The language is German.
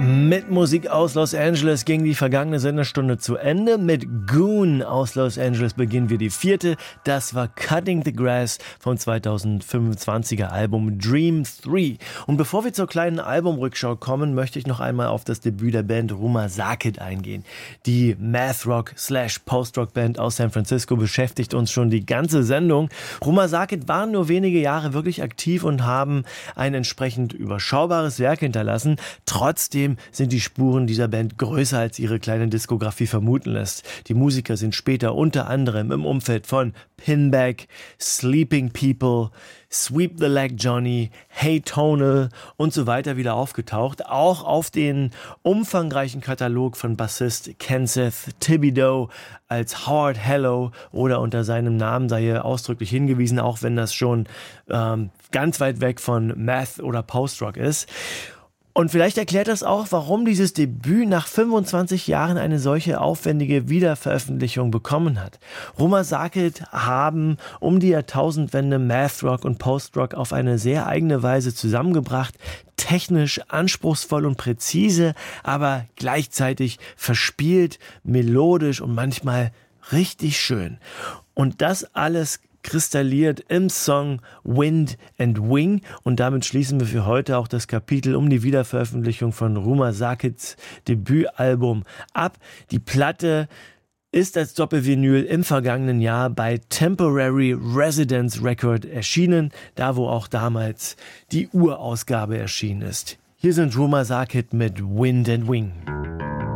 Mit Musik aus Los Angeles ging die vergangene Senderstunde zu Ende. Mit Goon aus Los Angeles beginnen wir die 4. Das war Cutting the Grass vom 2025er Album Dream 3. Und bevor wir zur kleinen Albumrückschau kommen, möchte ich noch einmal auf das Debüt der Band Rumah Sakit eingehen. Die Math-Rock/Post-Rock-Band aus San Francisco beschäftigt uns schon die ganze Sendung. Rumah Sakit waren nur wenige Jahre wirklich aktiv und haben ein entsprechend überschaubares Werk hinterlassen. Trotzdem sind die Spuren dieser Band größer, als ihre kleine Diskografie vermuten lässt. Die Musiker sind später unter anderem im Umfeld von Pinback, Sleeping People, Sweep the Leg Johnny, Hey Tonal und so weiter wieder aufgetaucht. Auch auf den umfangreichen Katalog von Bassist Kenseth Thibodeau als Howard Hello oder unter seinem Namen sei hier ausdrücklich hingewiesen, auch wenn das schon ganz weit weg von Math oder Post-Rock ist. Und vielleicht erklärt das auch, warum dieses Debüt nach 25 Jahren eine solche aufwendige Wiederveröffentlichung bekommen hat. Rumah Sakit haben um die Jahrtausendwende Math-Rock und Post-Rock auf eine sehr eigene Weise zusammengebracht. Technisch anspruchsvoll und präzise, aber gleichzeitig verspielt, melodisch und manchmal richtig schön. Und das alles kristalliert im Song Wind and Wing, und damit schließen wir für heute auch das Kapitel um die Wiederveröffentlichung von Rumah Sakits Debütalbum ab. Die Platte ist als Doppelvinyl im vergangenen Jahr bei Temporary Residence Record erschienen, da wo auch damals die Urausgabe erschienen ist. Hier sind Rumah Sakit mit Wind and Wing.